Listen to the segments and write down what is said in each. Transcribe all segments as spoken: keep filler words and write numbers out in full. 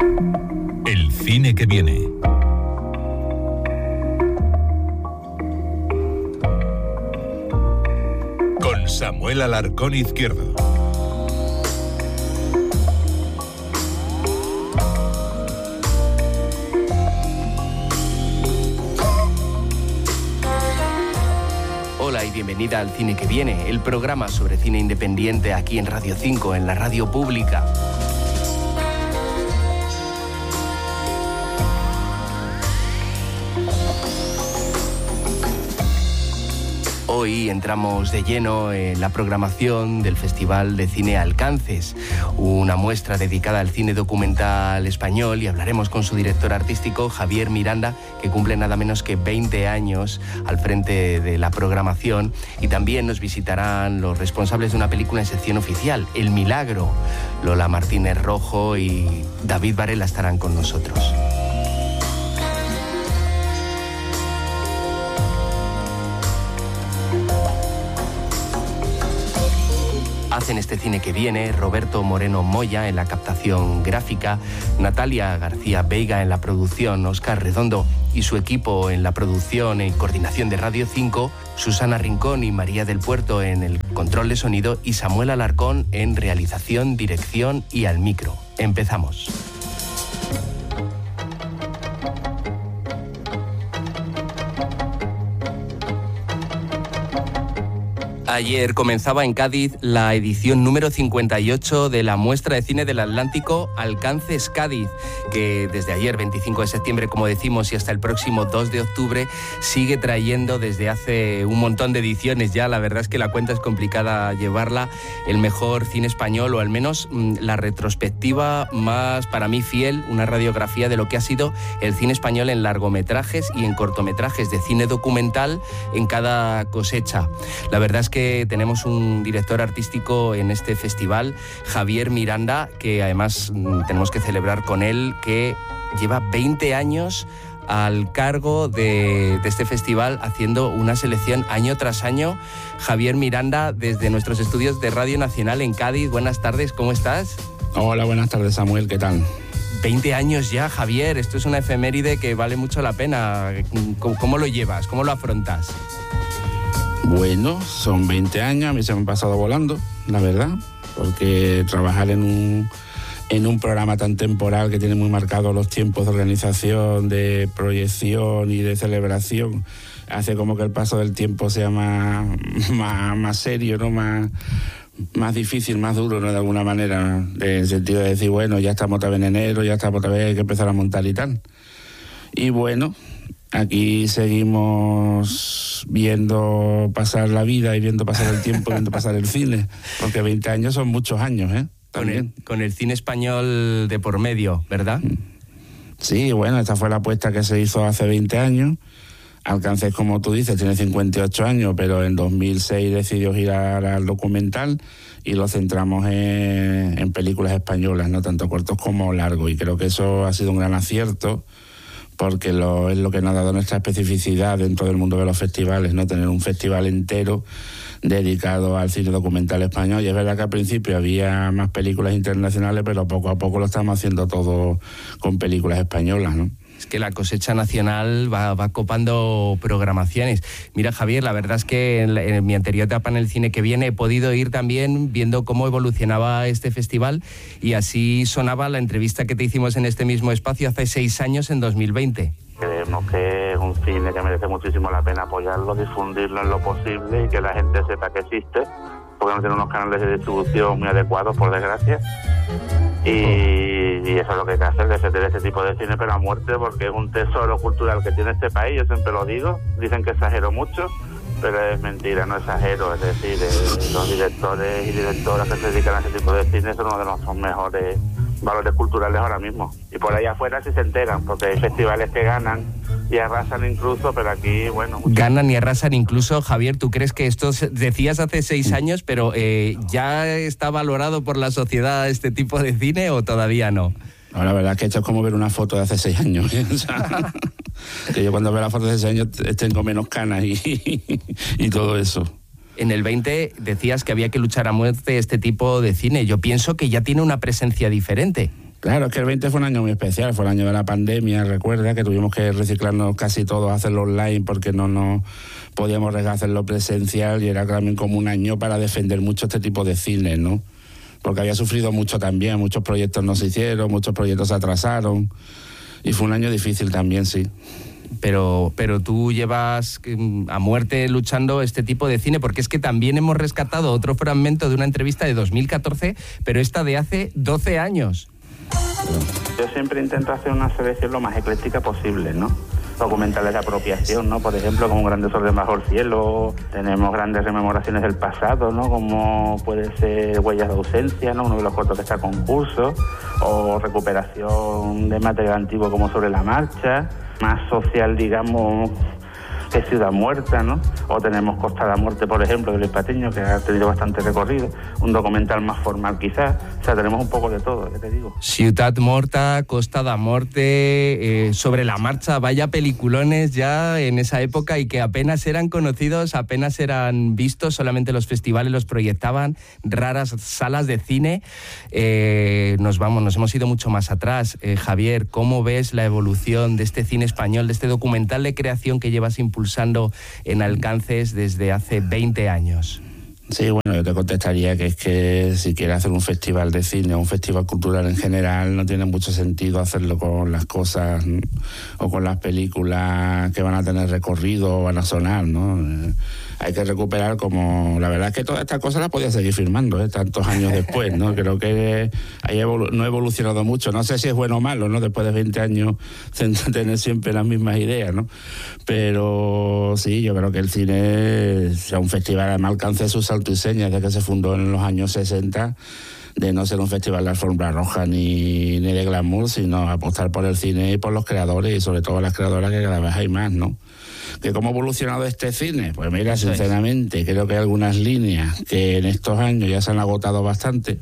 El cine que viene. Con Samuel Alarcón Izquierdo. Hola y bienvenida al Cine que Viene, el programa sobre cine independiente aquí en Radio cinco, en la radio pública. Hoy entramos de lleno en la programación del Festival de Cine Alcances, una muestra dedicada al cine documental español, y hablaremos con su director artístico, Javier Miranda, que cumple nada menos que veinte años al frente de la programación, y también nos visitarán los responsables de una película en sección oficial, El Milagro. Lola Martínez Rojo y David Varela estarán con nosotros. Hacen este cine que viene Roberto Moreno Moya en la captación gráfica, Natalia García Veiga en la producción, Óscar Redondo y su equipo en la producción y coordinación de Radio cinco, Susana Rincón y María del Puerto en el control de sonido y Samuel Alarcón en realización, dirección y al micro. Empezamos. Ayer comenzaba en Cádiz la edición número cincuenta y ocho de la muestra de cine del Atlántico Alcances Cádiz, que desde ayer, veinticinco de septiembre, como decimos, y hasta el próximo dos de octubre, sigue trayendo desde hace un montón de ediciones ya. La verdad es que la cuenta es complicada llevarla, el mejor cine español, o al menos mmm, la retrospectiva más, para mí, fiel, una radiografía de lo que ha sido el cine español en largometrajes y en cortometrajes de cine documental en cada cosecha. La verdad es que tenemos un director artístico en este festival, Javier Miranda, que además mmm, tenemos que celebrar con él, que lleva veinte años al cargo de, de este festival, haciendo una selección año tras año. Javier Miranda, desde nuestros estudios de Radio Nacional en Cádiz, buenas tardes, ¿cómo estás? Hola, buenas tardes, Samuel, ¿qué tal? veinte años ya, Javier, esto es una efeméride que vale mucho la pena. ¿Cómo, cómo lo llevas? ¿Cómo lo afrontas? Bueno, son veinte años, a mí se me han pasado volando, la verdad, porque trabajar en un, en un programa tan temporal que tiene muy marcados los tiempos de organización, de proyección y de celebración, hace como que el paso del tiempo sea más, más, más serio, ¿no? Más, más difícil, más duro, ¿no? De alguna manera, en el sentido de decir, bueno, ya estamos otra vez en enero, ya estamos otra vez, hay que empezar a montar y tal. Y bueno, aquí seguimos viendo pasar la vida y viendo pasar el tiempo, viendo pasar el cine, porque veinte años son muchos años, ¿eh? Con el, con el cine español de por medio, ¿verdad? Sí, bueno, esta fue la apuesta que se hizo hace veinte años. Alcances, como tú dices, tiene cincuenta y ocho años, pero en dos mil seis decidió girar al documental y lo centramos en, en películas españolas, no tanto cortos como largos, y creo que eso ha sido un gran acierto, porque lo, es lo que nos ha dado nuestra especificidad dentro del mundo de los festivales, ¿no? Tener un festival entero dedicado al cine documental español. Y es verdad que al principio había más películas internacionales, pero poco a poco lo estamos haciendo todo con películas españolas, ¿no? Es que la cosecha nacional va, va copando programaciones. Mira, Javier, la verdad es que en, la, en mi anterior etapa en el cine que viene he podido ir también viendo cómo evolucionaba este festival, y así sonaba la entrevista que te hicimos en este mismo espacio hace seis años, en dos mil veinte. Creemos que es un cine que merece muchísimo la pena apoyarlo, difundirlo en lo posible y que la gente sepa que existe, porque no tiene unos canales de distribución muy adecuados, por desgracia. Y, y eso es lo que hay que hacer, defender ese tipo de cine, pero a muerte, porque es un tesoro cultural que tiene este país. Yo siempre lo digo, dicen que exagero mucho, pero es mentira, no exagero. Es decir, eh, los directores y directoras que se dedican a ese tipo de cine son uno de los mejores valores culturales ahora mismo. Y por ahí afuera sí se enteran, porque hay festivales que ganan y arrasan incluso, pero aquí, bueno... Mucho... Ganan y arrasan incluso. Javier, ¿tú crees que esto, decías hace seis años, pero eh, ya está valorado por la sociedad este tipo de cine o todavía no? No, la verdad es que esto es como ver una foto de hace seis años, ¿eh? O sea, que yo cuando veo la foto de hace seis años tengo menos canas y, y todo eso. En el veinte decías que había que luchar a muerte este tipo de cine. Yo pienso que ya tiene una presencia diferente. Claro, es que el veinte fue un año muy especial, fue el año de la pandemia, recuerda que tuvimos que reciclarnos casi todos, hacerlo online porque no nos podíamos hacerlo presencial y era también como un año para defender mucho este tipo de cine, ¿no? Porque había sufrido mucho también, muchos proyectos no se hicieron, muchos proyectos se atrasaron y fue un año difícil también, sí. Pero, pero tú llevas a muerte luchando este tipo de cine, porque es que también hemos rescatado otro fragmento de una entrevista de dos mil catorce, pero esta de hace doce años. Yo siempre intento hacer una selección lo más ecléctica posible, ¿no? Documentales de apropiación, ¿no? Por ejemplo, como Un gran desorden bajo el cielo, tenemos grandes rememoraciones del pasado, ¿no? Como puede ser Huellas de ausencia, ¿no? Uno de los cortos que está a concurso, o recuperación de material antiguo como Sobre la marcha, más social, digamos, que Ciudad Muerta, ¿no? O tenemos Costa da Morte, por ejemplo, de Luis Patiño, que ha tenido bastante recorrido, un documental más formal quizás, o sea, tenemos un poco de todo, ¿qué te digo? Ciudad Morta, Costa da Morte, eh, Sobre la marcha, vaya peliculones ya en esa época y que apenas eran conocidos, apenas eran vistos, solamente los festivales los proyectaban, raras salas de cine. Eh, nos vamos, nos hemos ido mucho más atrás. Eh, Javier, ¿cómo ves la evolución de este cine español, de este documental de creación que llevas impulsando en Alcances desde hace veinte años? Sí, bueno, yo te contestaría que es que si quieres hacer un festival de cine o un festival cultural en general, no tiene mucho sentido hacerlo con las cosas o con las películas que van a tener recorrido o van a sonar, ¿no? Eh, hay que recuperar como... La verdad es que todas estas cosas las podía seguir filmando, ¿eh? Tantos años después, ¿no? Creo que ahí evolu- no ha evolucionado mucho. No sé si es bueno o malo, ¿no? Después de veinte años tener siempre las mismas ideas, ¿no? Pero sí, yo creo que el cine, sea un festival, además alcance sus saltos y señas desde que se fundó en los años sesenta, de no ser un festival de alfombra roja ni, ni de glamour, sino apostar por el cine y por los creadores y sobre todo las creadoras, que cada vez hay más, ¿no? ¿Que cómo ha evolucionado este cine? Pues mira, Eso sinceramente, es. creo que hay algunas líneas que en estos años ya se han agotado bastante.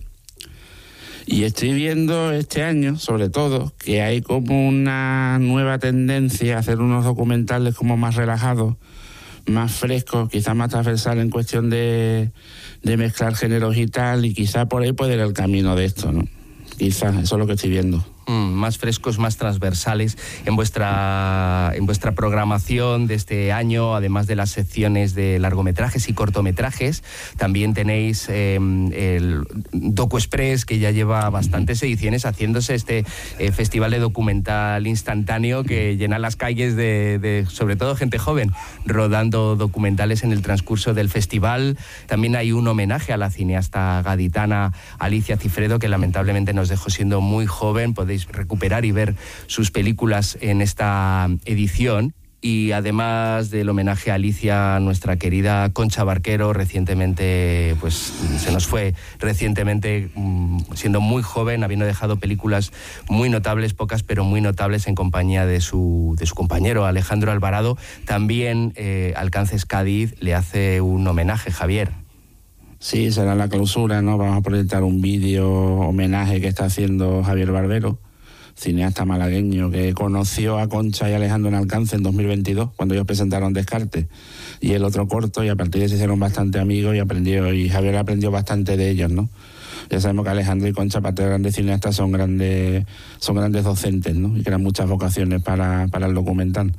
Y estoy viendo este año, sobre todo, que hay como una nueva tendencia a hacer unos documentales como más relajados, más frescos, quizás más transversales en cuestión de, de mezclar géneros y tal, y quizás por ahí puede ir el camino de esto, ¿no? Quizás, eso es lo que estoy viendo. Mm, más frescos, más transversales en vuestra en vuestra programación de este año, además de las secciones de largometrajes y cortometrajes. También tenéis eh, el Docu Express, que ya lleva bastantes ediciones haciéndose este eh, festival de documental instantáneo que llena las calles de, de, sobre todo, gente joven, rodando documentales en el transcurso del festival. También hay un homenaje a la cineasta gaditana Alicia Cifredo, que lamentablemente nos dejó siendo muy joven. Podéis recuperar y ver sus películas en esta edición. Y además del homenaje a Alicia, nuestra querida Concha Barquero, recientemente, pues se nos fue recientemente, siendo muy joven, habiendo dejado películas muy notables, pocas pero muy notables, en compañía de su, de su compañero Alejandro Alvarado. También eh, Alcances Cádiz le hace un homenaje, Javier. Sí, será la clausura, ¿no? Vamos a proyectar un vídeo homenaje que está haciendo Javier Barbero, cineasta malagueño que conoció a Concha y Alejandro en Alcance en dos mil veintidós, cuando ellos presentaron Descarte y el otro corto, y a partir de ahí se hicieron bastante amigos y aprendió, y Javier aprendió bastante de ellos, ¿no? Ya sabemos que Alejandro y Concha, aparte de grandes cineastas, son grandes, son grandes docentes, ¿no? Y crean muchas vocaciones para, para el documental.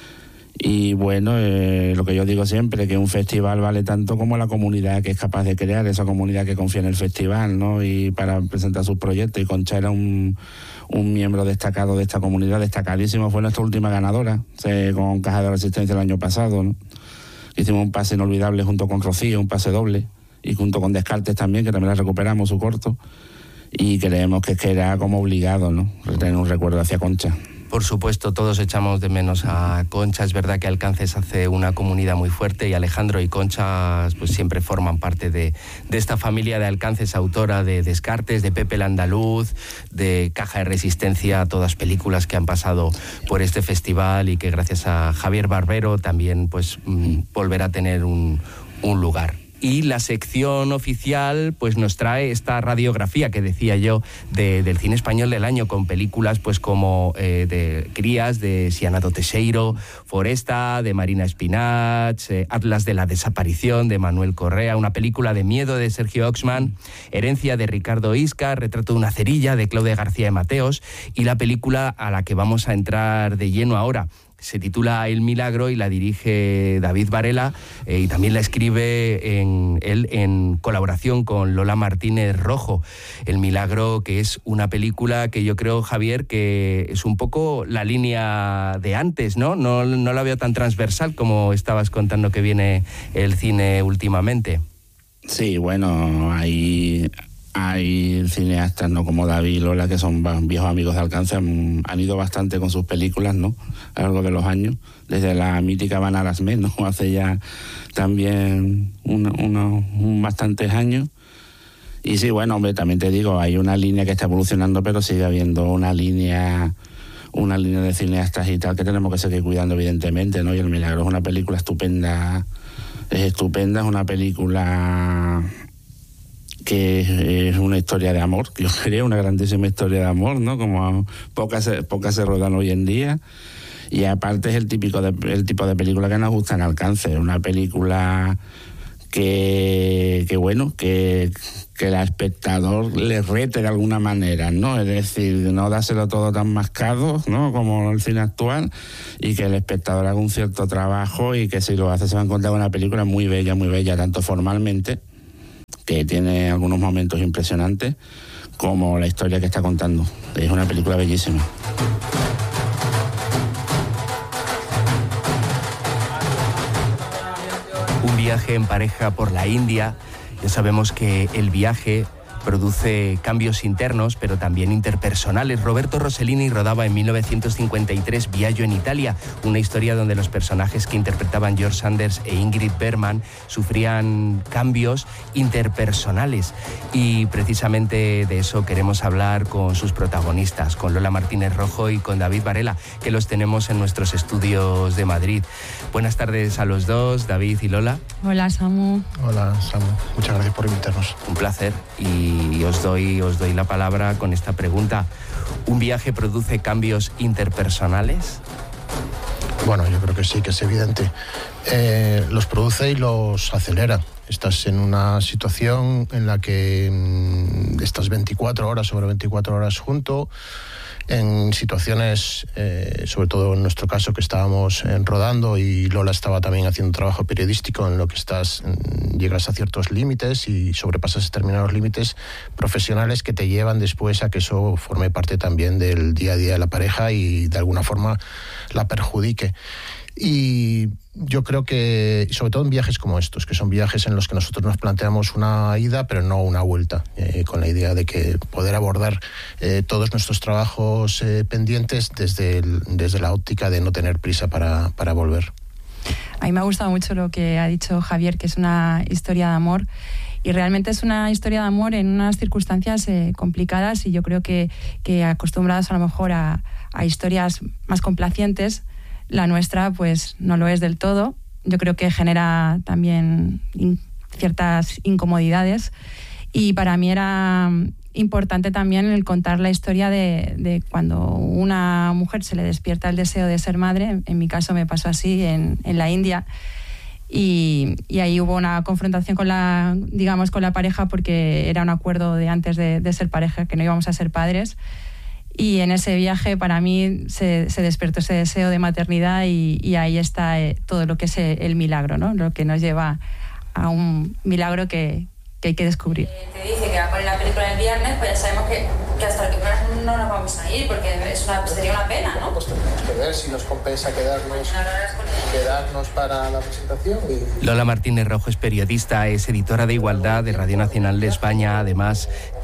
Y bueno, eh, lo que yo digo siempre, que un festival vale tanto como la comunidad que es capaz de crear, esa comunidad que confía en el festival, ¿no? Y para presentar sus proyectos. Y Concha era un, un miembro destacado de esta comunidad, destacadísimo. Fue nuestra última ganadora, se, con Caja de Resistencia el año pasado, ¿no? Hicimos un pase inolvidable junto con Rocío, un pase doble, y junto con Descartes también, que también la recuperamos, su corto. Y creemos que, que era como obligado, ¿no? Tener un recuerdo hacia Concha. Por supuesto, todos echamos de menos a Concha. Es verdad que Alcances hace una comunidad muy fuerte y Alejandro y Concha pues siempre forman parte de, de esta familia de Alcances, autora de Descartes, de Pepe el Andaluz, de Caja de Resistencia, todas películas que han pasado por este festival y que gracias a Javier Barbero también pues mmm, volverá a tener un, un lugar. y la sección oficial pues nos trae esta radiografía que decía yo de, del cine español del año, con películas pues como eh, de Crías, de Xianato Teixeiro, Foresta, de Marina Espinach, eh, Atlas de la desaparición, de Manuel Correa, una película de miedo de Sergio Oxman, Herencia, de Ricardo Isca, Retrato de una cerilla, de Claudia García de Mateos, y la película a la que vamos a entrar de lleno ahora se titula El Milagro y la dirige David Varela, eh, y también la escribe en, él en colaboración con Lola Martínez Rojo. El Milagro, que es una película que yo creo, Javier, que es un poco la línea de antes, ¿no? No, no la veo tan transversal como estabas contando que viene el cine últimamente. Sí, bueno, hay... Hay cineastas, ¿no?, como David y Lola, que son viejos amigos de alcance, han, han ido bastante con sus películas, ¿no?, a lo largo de los años, desde la mítica Van a las Men, ¿no?, hace ya también unos uno, un bastantes años. Y sí, bueno, hombre, también te digo, hay una línea que está evolucionando, pero sigue habiendo una línea una línea de cineastas y tal que tenemos que seguir cuidando, evidentemente, ¿no? Y El Milagro es una película estupenda, es estupenda, es una película que es una historia de amor, yo creo, una grandísima historia de amor, ¿no?, como pocas, pocas se rodan hoy en día. Y aparte es el típico de, el tipo de película que nos gusta en alcance, una película que, que bueno, que, que el espectador le rete de alguna manera, ¿no? Es decir, no dárselo todo tan mascado, ¿no?, como el cine actual, y que el espectador haga un cierto trabajo, y que si lo hace se va a encontrar una película muy bella, muy bella, tanto formalmente, que tiene algunos momentos impresionantes, como la historia que está contando. Es una película bellísima. Un viaje en pareja por la India. Ya sabemos que el viaje produce cambios internos, pero también interpersonales. Roberto Rossellini rodaba en mil novecientos cincuenta y tres Viaggio en Italia, una historia donde los personajes que interpretaban George Sanders e Ingrid Bergman sufrían cambios interpersonales. Y precisamente de eso queremos hablar con sus protagonistas, con Lola Martínez Rojo y con David Varela, que los tenemos en nuestros estudios de Madrid. Buenas tardes a los dos, David y Lola. Hola, Samu. Hola, Samu. Muchas gracias por invitarnos. Un placer. Y Y os doy, os doy la palabra con esta pregunta. ¿Un viaje produce cambios interpersonales? Bueno, yo creo que sí, que es evidente. Eh, los produce y los acelera. Estás en una situación en la que mmm, estás veinticuatro horas sobre veinticuatro horas junto, en situaciones, eh, sobre todo en nuestro caso, que estábamos eh, rodando, y Lola estaba también haciendo trabajo periodístico, en lo que estás, mm, llegas a ciertos límites y sobrepasas determinados límites profesionales que te llevan después a que eso forme parte también del día a día de la pareja y de alguna forma la perjudique. Y yo creo que, sobre todo en viajes como estos, que son viajes en los que nosotros nos planteamos una ida, pero no una vuelta, eh, con la idea de que poder abordar eh, todos nuestros trabajos eh, pendientes desde, el, desde la óptica de no tener prisa para, para volver. A mí me ha gustado mucho lo que ha dicho Javier, que es una historia de amor. Y realmente es una historia de amor en unas circunstancias eh, complicadas, y yo creo que, que acostumbradas a lo mejor a, a historias más complacientes, la nuestra pues no lo es del todo. Yo creo que genera también in, ciertas incomodidades, y para mí era importante también el contar la historia de, de cuando una mujer se le despierta el deseo de ser madre. En mi caso me pasó así en, en la India, y, y ahí hubo una confrontación con la, digamos, con la pareja, porque era un acuerdo de antes de, de ser pareja, que no íbamos a ser padres. Y en ese viaje para mí se, se despertó ese deseo de maternidad, y, y ahí está eh, todo lo que es el milagro, ¿no? Lo que nos lleva a un milagro que, que hay que descubrir. Eh, te dice que va a poner la película el viernes, pues ya sabemos que, que hasta el viernes no nos vamos a ir, porque es una, sería una pena, ¿no? Pues tenemos que ver si nos compensa quedarnos, quedarnos para la presentación. Y... Lola Martínez Rojo es periodista, es editora de Igualdad de Radio Nacional de España. Además,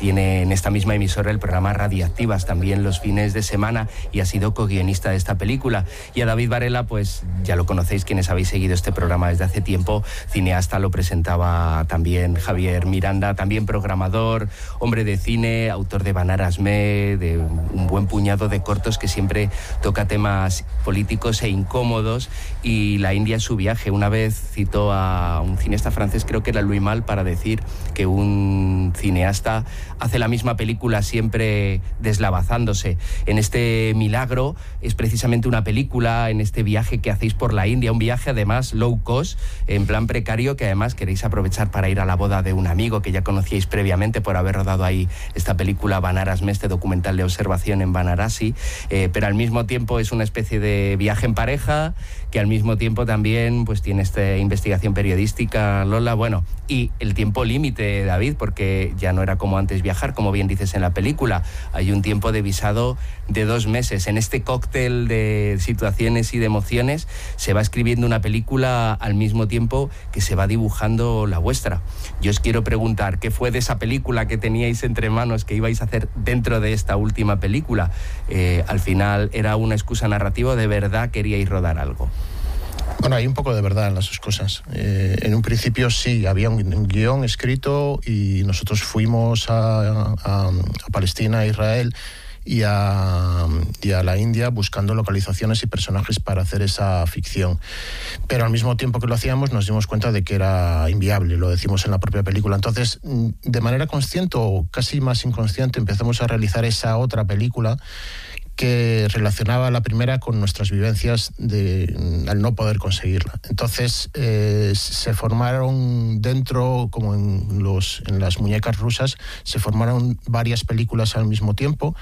tiene en esta misma emisora el programa Radiactivas, también los fines de semana, y ha sido co-guionista de esta película. Y a David Varela, pues ya lo conocéis quienes habéis seguido este programa desde hace tiempo, cineasta, lo presentaba también Javier Miranda, también programador, hombre de cine, autor de Banaras Me, de un buen puñado de cortos que siempre toca temas políticos e incómodos, y la India es su viaje. Una vez citó a un cineasta francés, creo que era Louis Malle, para decir que un cineasta hace la misma película siempre deslavazándose. En este Milagro es precisamente una película, en este viaje que hacéis por la India, un viaje además low cost, en plan precario, que además queréis aprovechar para ir a la boda de un amigo que ya conocíais previamente por haber rodado ahí esta película Banaras Me, este documental de observación en Varanasi, eh, pero al mismo tiempo es una especie de viaje en pareja, que al mismo tiempo también pues tiene esta investigación periodística, Lola, bueno, y el tiempo límite, David, porque ya no era como antes viajar, como bien dices en la película, hay un tiempo de visado de dos meses. En este cóctel de situaciones y de emociones se va escribiendo una película al mismo tiempo que se va dibujando la vuestra. Yo os quiero preguntar, ¿qué fue de esa película que teníais entre manos, que ibais a hacer dentro de esta última película? Eh, al final, ¿era una excusa narrativa o de verdad queríais rodar algo? Bueno, hay un poco de verdad en las dos cosas. Eh, en un principio sí, había un, un guión escrito y nosotros fuimos a, a, a Palestina, a Israel y a, y a la India buscando localizaciones y personajes para hacer esa ficción. Pero al mismo tiempo que lo hacíamos nos dimos cuenta de que era inviable, lo decimos en la propia película. Entonces, de manera consciente o casi más inconsciente, empezamos a realizar esa otra película que relacionaba la primera con nuestras vivencias de, al no poder conseguirla. Entonces eh, se formaron dentro, como en, los, en las muñecas rusas, se formaron varias películas al mismo tiempo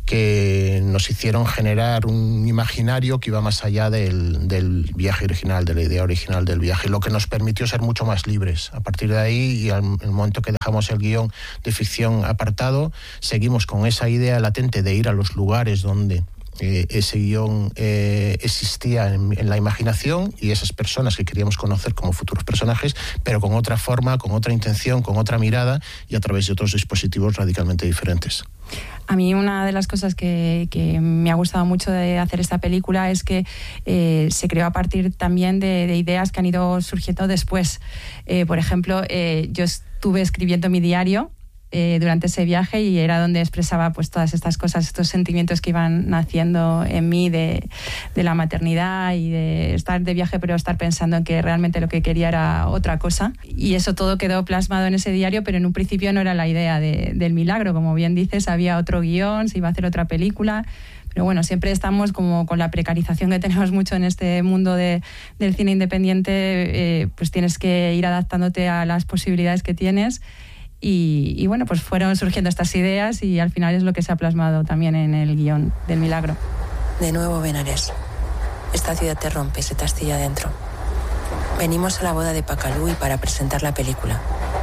que nos hicieron generar un imaginario que iba más allá del, del viaje original, de la idea original del viaje, lo que nos permitió ser mucho más libres. A partir de ahí, y al el momento que dejamos el guión de ficción apartado, seguimos con esa idea latente de ir a los lugares donde Eh, ese guión eh, existía en, en la imaginación y esas personas que queríamos conocer como futuros personajes, pero con otra forma, con otra intención, con otra mirada y a través de otros dispositivos radicalmente diferentes. A mí una de las cosas que, que me ha gustado mucho de hacer esta película es que eh, se creó a partir también de, de ideas que han ido surgiendo después. Eh, por ejemplo, eh, yo estuve escribiendo mi diario Eh, durante ese viaje y era donde expresaba pues todas estas cosas, estos sentimientos que iban naciendo en mí de, de la maternidad y de estar de viaje pero estar pensando en que realmente lo que quería era otra cosa, y eso todo quedó plasmado en ese diario, pero en un principio no era la idea de, del Milagro, como bien dices, había otro guión, se iba a hacer otra película. Pero bueno, siempre estamos como con la precarización que tenemos mucho en este mundo de, del cine independiente, eh, pues tienes que ir adaptándote a las posibilidades que tienes. Y, y bueno, pues fueron surgiendo estas ideas y al final es lo que se ha plasmado también en el guión del Milagro. De nuevo, Benares. Esta ciudad te rompe, se te astilla adentro. Venimos a la boda de Pacalú y para presentar la película.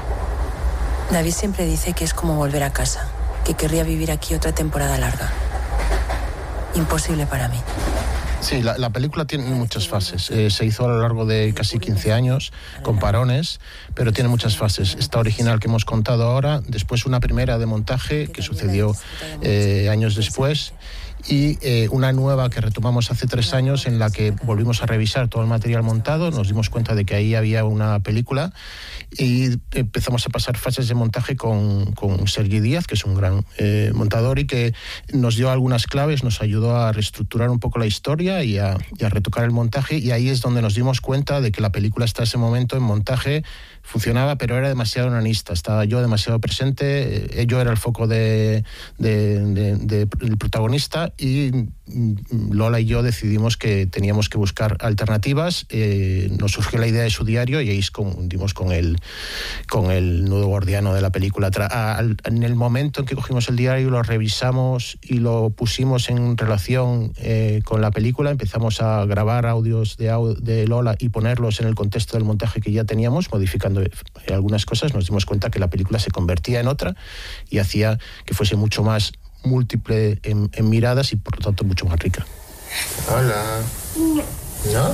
David siempre dice que es como volver a casa, que querría vivir aquí otra temporada larga. Imposible para mí. Sí, la, la película tiene muchas fases. Eh, se hizo a lo largo de casi quince años, con parones, pero tiene muchas fases. Esta original que hemos contado ahora, después una primera de montaje que sucedió eh, años después, y eh, una nueva que retomamos hace tres años en la que volvimos a revisar todo el material montado, nos dimos cuenta de que ahí había una película y empezamos a pasar fases de montaje con, con Sergi Díaz, que es un gran eh, montador y que nos dio algunas claves, nos ayudó a reestructurar un poco la historia y a, y a retocar el montaje, y ahí es donde nos dimos cuenta de que la película hasta ese momento en montaje funcionaba, pero era demasiado onanista, estaba yo demasiado presente, eh, yo era el foco de, de, de, de, del protagonista, y Lola y yo decidimos que teníamos que buscar alternativas. Eh, nos surgió la idea de su diario y ahí dimos con el, con el nudo gordiano de la película. En el momento en que cogimos el diario, lo revisamos y lo pusimos en relación eh, con la película, empezamos a grabar audios de, de Lola y ponerlos en el contexto del montaje que ya teníamos, modificando algunas cosas. Nos dimos cuenta que la película se convertía en otra y hacía que fuese mucho más múltiple en, en miradas y por lo tanto mucho más rica. Hola. ¿No?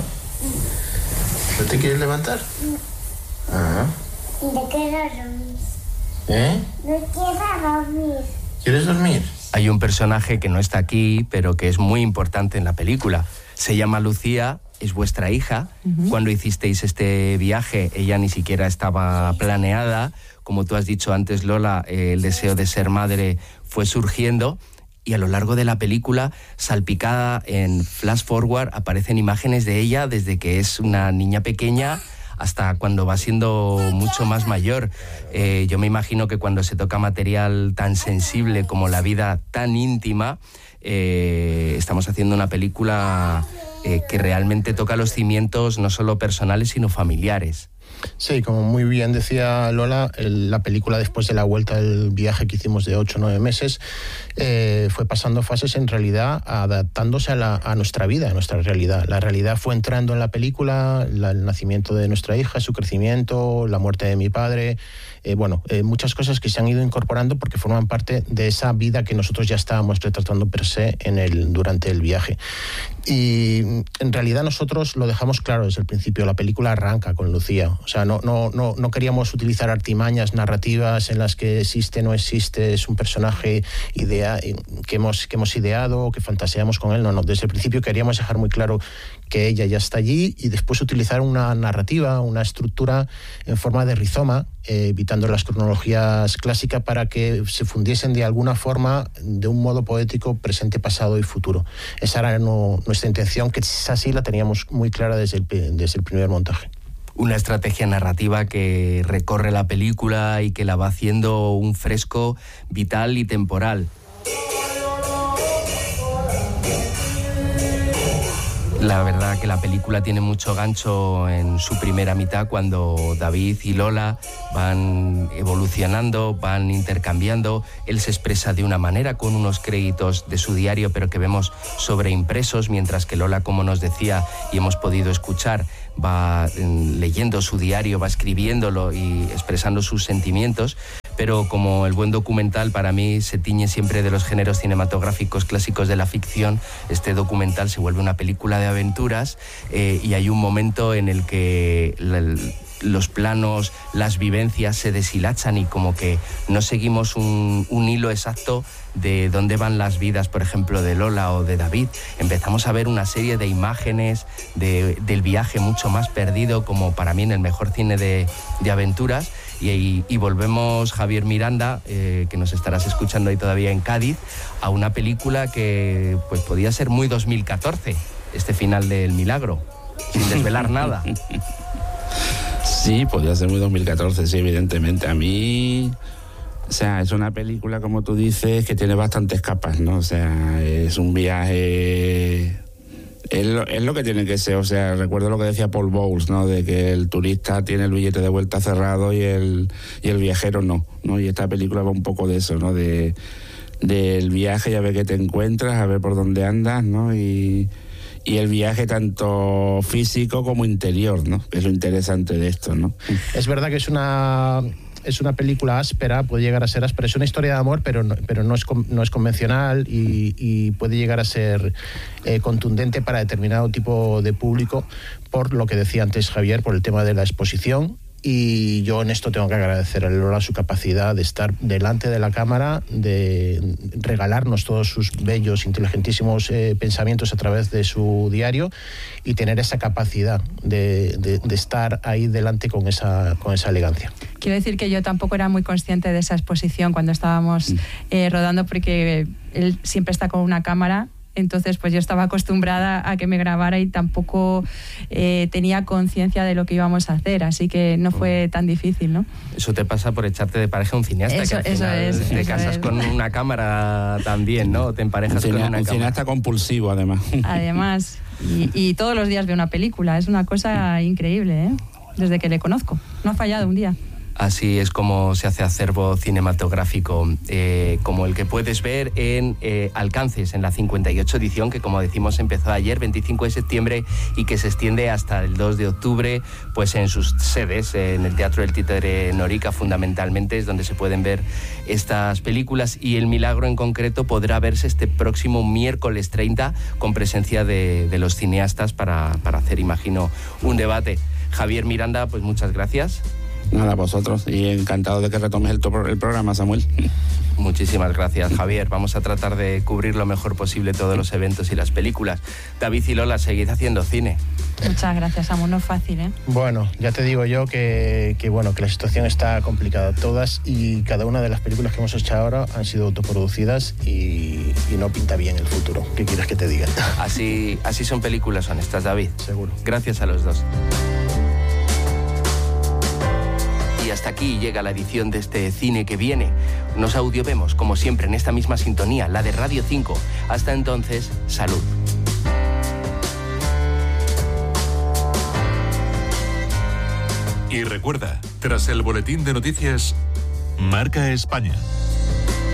¿No te quieres levantar? Ah. ¿De qué dormís? ¿Eh? No quiero dormir. ¿Quieres dormir? Hay un personaje que no está aquí, pero que es muy importante en la película. Se llama Lucía, es vuestra hija. Uh-huh. Cuando hicisteis este viaje, ella ni siquiera estaba planeada. Como tú has dicho antes, Lola, eh, el deseo de ser madre fue surgiendo. Y a lo largo de la película, salpicada en flash forward, aparecen imágenes de ella desde que es una niña pequeña hasta cuando va siendo mucho más mayor. Eh, yo me imagino que cuando se toca material tan sensible como la vida tan íntima, eh, estamos haciendo una película eh, que realmente toca los cimientos no solo personales, sino familiares. Sí, como muy bien decía Lola, el, la película después de la vuelta del viaje que hicimos de ocho o nueve meses eh, fue pasando fases en realidad adaptándose a, la, a nuestra vida, a nuestra realidad. La realidad fue entrando en la película, la, el nacimiento de nuestra hija, su crecimiento, la muerte de mi padre, eh, bueno, eh, muchas cosas que se han ido incorporando porque forman parte de esa vida que nosotros ya estábamos retratando per se en el, durante el viaje. Y en realidad nosotros lo dejamos claro desde el principio, la película arranca con Lucía. O sea, no, no, no, no queríamos utilizar artimañas narrativas en las que existe, no existe, es un personaje idea, que, hemos, que hemos ideado, que fantaseamos con él. No, no, desde el principio queríamos dejar muy claro que ella ya está allí y después utilizar una narrativa, una estructura en forma de rizoma, eh, evitando las cronologías clásicas para que se fundiesen de alguna forma, de un modo poético, presente, pasado y futuro. Esa era no, nuestra intención, que es así, la teníamos muy clara desde el, desde el primer montaje. Una estrategia narrativa que recorre la película y que la va haciendo un fresco vital y temporal. La verdad que la película tiene mucho gancho en su primera mitad, cuando David y Lola van evolucionando, van intercambiando. Él se expresa de una manera con unos créditos de su diario, pero que vemos sobreimpresos, mientras que Lola, como nos decía y hemos podido escuchar, va leyendo su diario, va escribiéndolo y expresando sus sentimientos. Pero como el buen documental para mí se tiñe siempre de los géneros cinematográficos clásicos de la ficción, este documental se vuelve una película de aventuras eh, y hay un momento en el que la, los planos, las vivencias se deshilachan y como que no seguimos un, un hilo exacto de dónde van las vidas, por ejemplo, de Lola o de David. Empezamos a ver una serie de imágenes de, del viaje mucho más perdido, como para mí en el mejor cine de, de aventuras. Y, y, y volvemos, Javier Miranda, eh, que nos estarás escuchando ahí todavía en Cádiz, a una película que pues podía ser muy dos mil catorce, este final del Milagro, sin desvelar nada. Sí, podía ser muy dos mil catorce, sí, evidentemente. A mí, o sea, es una película, como tú dices, que tiene bastantes capas, ¿no? O sea, es un viaje... Es lo, es lo que tiene que ser. O sea, recuerdo lo que decía Paul Bowles, ¿no? De que el turista tiene el billete de vuelta cerrado y el, y el viajero no, ¿no? Y esta película va un poco de eso, ¿no? De, del viaje y a ver qué te encuentras, a ver por dónde andas, ¿no? Y... y el viaje tanto físico como interior, ¿no? Es lo interesante de esto, ¿no? Es verdad que es una es una película áspera, puede llegar a ser áspera, es una historia de amor, pero no, pero no es no es convencional y, y puede llegar a ser eh, contundente para determinado tipo de público, por lo que decía antes Javier, por el tema de la exposición. Y yo en esto tengo que agradecer a Lola su capacidad de estar delante de la cámara, de regalarnos todos sus bellos, inteligentísimos eh, pensamientos a través de su diario y tener esa capacidad de, de, de estar ahí delante con esa, con esa elegancia. Quiero decir que yo tampoco era muy consciente de esa exposición cuando estábamos eh, rodando, porque él siempre está con una cámara. Entonces, pues yo estaba acostumbrada a que me grabara y tampoco eh, tenía conciencia de lo que íbamos a hacer, así que no fue tan difícil, ¿no? Eso te pasa por echarte de pareja a un cineasta, eso, que al final eso es, te eso casas es. con una cámara también, ¿no? Te emparejas un cine, con una un cámara. cineasta compulsivo, además. Además, y, y todos los días veo una película, es una cosa increíble, ¿eh? Desde que le conozco, no ha fallado un día. Así es como se hace acervo cinematográfico, eh, como el que puedes ver en eh, Alcances, en la cincuenta y ocho edición, que como decimos empezó ayer, veinticinco de septiembre, y que se extiende hasta el dos de octubre, pues en sus sedes, en el Teatro del Títere Norica fundamentalmente, es donde se pueden ver estas películas, y El Milagro en concreto podrá verse este próximo miércoles treinta con presencia de, de los cineastas para, para hacer, imagino, un debate. Javier Miranda, pues muchas gracias. Nada, vosotros, y encantado de que retomes el, to- el programa, Samuel. Muchísimas gracias, Javier. Vamos a tratar de cubrir lo mejor posible todos los eventos y las películas. David y Lola, seguid haciendo cine. Muchas gracias, Samu, no es fácil, ¿eh? Bueno, ya te digo yo que, que, bueno, que la situación está complicada. Todas y cada una de las películas que hemos hecho ahora han sido autoproducidas y, y no pinta bien el futuro. ¿Qué quieres que te diga? Así, así son películas honestas, David. Seguro. Gracias a los dos. Y hasta aquí llega la edición de este Cine que Viene. Nos audiovemos, como siempre, en esta misma sintonía, la de Radio cinco. Hasta entonces, salud. Y recuerda, tras el boletín de noticias, Marca España.